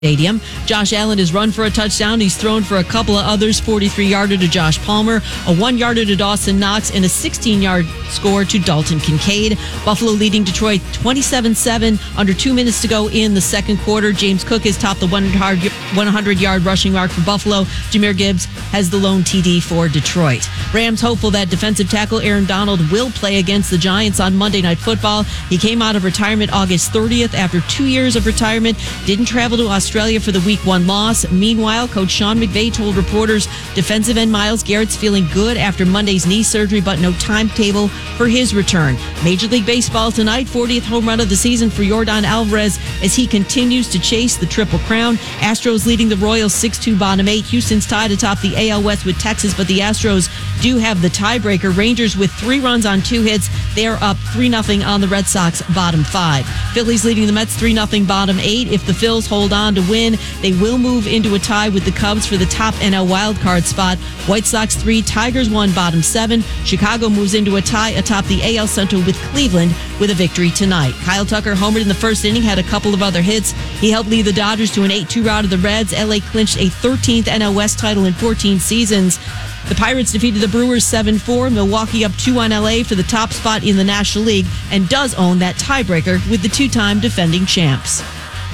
Stadium. Josh Allen has run for a touchdown. He's thrown for a couple of others. 43-yarder to Josh Palmer, a 1-yarder to Dawson Knox, and a 16-yard score to Dalton Kincaid. Buffalo leading Detroit 27-7. Under 2 minutes to go in the second quarter. James Cook has topped the 100-yard rushing mark for Buffalo. Jahmyr Gibbs has the lone TD for Detroit. Rams hopeful that defensive tackle Aaron Donald will play against the Giants on Monday Night Football. He came out of retirement August 30th after 2 years of retirement. Didn't travel to Australia for the Week 1 loss. Meanwhile, Coach Sean McVay told reporters defensive end Myles Garrett's feeling good after Monday's knee surgery, but no timetable for his return. Major League Baseball tonight, 40th home run of the season for Yordan Alvarez as he continues to chase the Triple Crown. Astros leading the Royals 6-2 bottom 8. Houston's tied atop the AL West with Texas, but the Astros do have the tiebreaker. Rangers with 3 runs on 2 hits. They're up 3-0 on the Red Sox bottom 5. Phillies leading the Mets 3-0 bottom 8. If the Phils hold on to win, they will move into a tie with the Cubs for the top NL wildcard spot. White Sox 3, Tigers 1, bottom 7. Chicago moves into a tie atop the AL Central with Cleveland with a victory tonight. Kyle Tucker homered in the first inning, had a couple of other hits. He helped lead the Dodgers to an 8-2 rout of the Reds. LA clinched a 13th NL West title in 14 seasons. The Pirates defeated the Brewers 7-4. Milwaukee up 2 on LA for the top spot in the National League and does own that tiebreaker with the 2-time defending champs.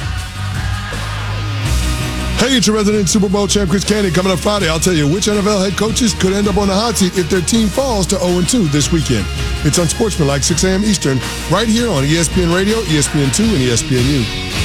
Hey, it's your resident Super Bowl champ, Chris Candy. Coming up Friday, I'll tell you which NFL head coaches could end up on the hot seat if their team falls to 0-2 this weekend. It's Unsportsmanlike, 6 a.m. Eastern, right here on ESPN Radio, ESPN2, and ESPNU.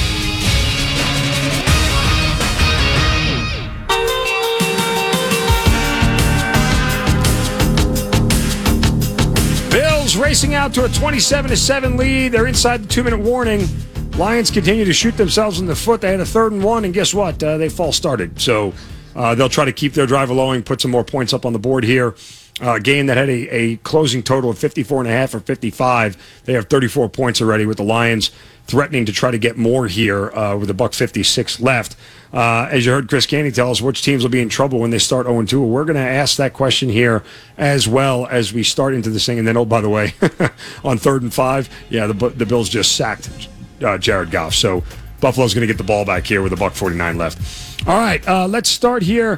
Bills racing out to a 27-7 lead. They're inside the 2-minute warning. Lions continue to shoot themselves in the foot. They had a 3rd and 1, and guess what? They false started. So they'll try to keep their drive along, put some more points up on the board here. Game that had a closing total of 54.5 or 55. They have 34 points already, with the Lions threatening to try to get more here with $1:56 left. As you heard Chris Candy tell us, which teams will be in trouble when they start 0-2? We're going to ask that question here as well as we start into this thing. And then, oh, by the way, on 3rd and 5, yeah, the Bills just sacked Jared Goff. So Buffalo's going to get the ball back here with $1:49 left. All right, let's start here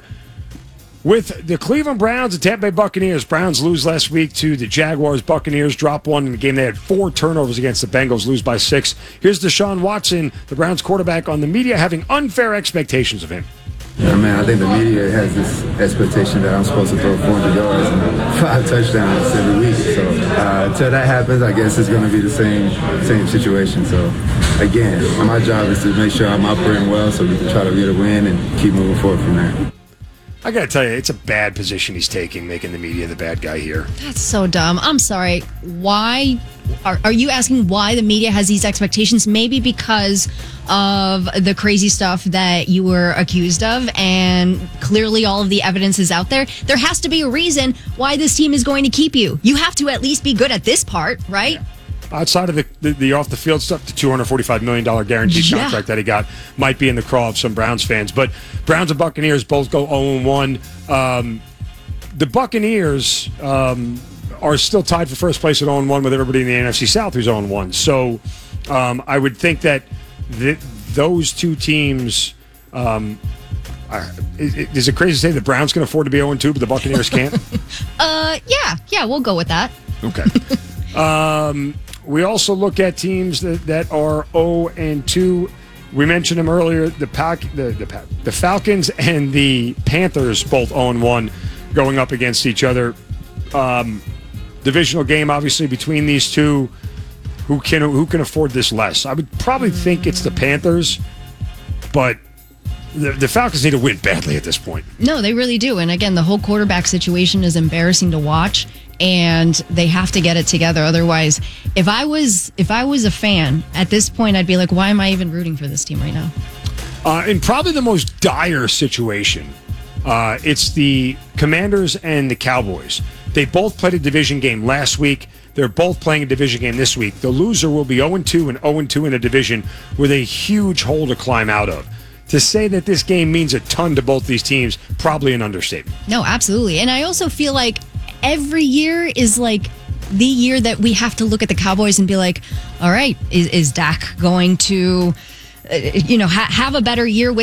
with the Cleveland Browns and Tampa Bay Buccaneers. Browns lose last week to the Jaguars. Buccaneers drop 1 in the game. They had 4 turnovers against the Bengals, lose by 6. Here's Deshaun Watson, the Browns quarterback, on the media having unfair expectations of him. Yeah, man, I think the media has this expectation that I'm supposed to throw 400 yards and 5 touchdowns every week. So until that happens, I guess it's going to be the same situation. So again, my job is to make sure I'm operating well so we can try to get a win and keep moving forward from there. I got to tell you, it's a bad position he's taking, making the media the bad guy here. That's so dumb. I'm sorry. Why? Are you asking why the media has these expectations? Maybe because of the crazy stuff that you were accused of, and clearly all of the evidence is out there. There has to be a reason why this team is going to keep you. You have to at least be good at this part, right? Yeah. Outside of the off-the-field stuff, the $245 million guaranteed contract that he got might be in the craw of some Browns fans. But Browns and Buccaneers both go 0-1. The Buccaneers are still tied for first place at 0-1 with everybody in the NFC South who's 0-1. So I would think that those two teams... is it crazy to say the Browns can afford to be 0-2, but the Buccaneers can't? Yeah, we'll go with that. Okay. We also look at teams that are 0-2. We mentioned them earlier. The Falcons and the Panthers both 0-1 going up against each other. Divisional game, obviously, between these two. Who can afford this less? I would probably think it's the Panthers, but the Falcons need to win badly at this point. No, they really do. And again, the whole quarterback situation is embarrassing to watch, and they have to get it together. Otherwise, if I was a fan at this point, I'd be like, why am I even rooting for this team right now? In probably the most dire situation, it's the Commanders and the Cowboys. They both played a division game last week. They're both playing a division game this week. The loser will be 0-2 and 0-2 in a division with a huge hole to climb out of. To say that this game means a ton to both these teams, probably an understatement. No, absolutely. And I also feel like every year is like the year that we have to look at the Cowboys and be like, all right, is Dak going to have a better year with